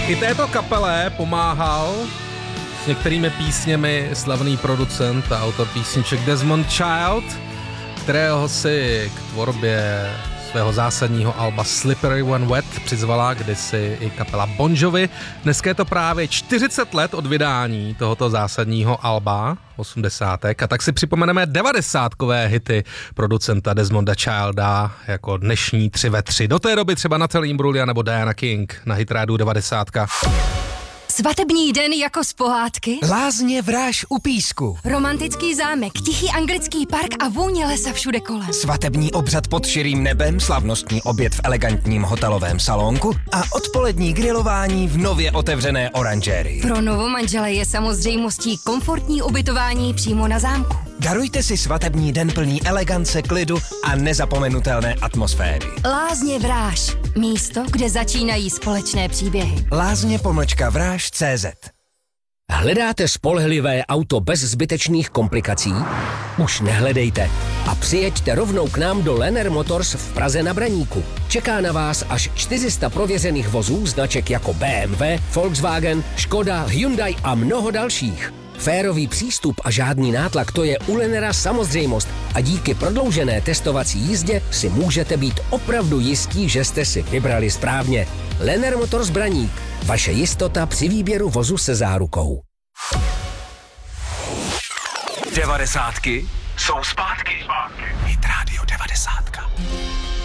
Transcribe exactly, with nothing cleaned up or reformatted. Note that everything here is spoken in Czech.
I této kapele pomáhal s některými písněmi slavný producent a autor písniček Desmond Child, kterého si k tvorbě svého zásadního alba Slippery When Wet přizvala kdysi i kapela Bon Jovi. Dneska je to právě čtyřicet let od vydání tohoto zásadního alba, osmdesátek, a tak si připomeneme devadesátkové hity producenta Desmonda Childa jako dnešní tři ve tři. Do té doby třeba Natalie Imbruglia nebo Diana King na hitrádu devadesátka. Svatební den jako z pohádky. Lázně Vráž u Písku. Romantický zámek, tichý anglický park a vůně lesa všude kolem. Svatební obřad pod širým nebem, slavnostní oběd v elegantním hotelovém salonku a odpolední grilování v nově otevřené oranžérii. Pro novomanžele je samozřejmostí komfortní ubytování přímo na zámku. Darujte si svatební den plný elegance, klidu a nezapomenutelné atmosféry. Lázně Vráž. Místo, kde začínají společné příběhy. Lázně pomlčka Vráž tečka cé zet. Hledáte spolehlivé auto bez zbytečných komplikací? Už nehledejte a přijeďte rovnou k nám do Lenner Motors v Praze na Braníku. Čeká na vás až čtyři sta prověřených vozů značek jako bé em vé, Volkswagen, Škoda, Hyundai a mnoho dalších. Férový přístup a žádný nátlak, to je u Lennera samozřejmost a díky prodloužené testovací jízdě si můžete být opravdu jistí, že jste si vybrali správně. Lenner Motors Braník. Vaše jistota při výběru vozu se zárukou. Devadesátky jsou zpátky.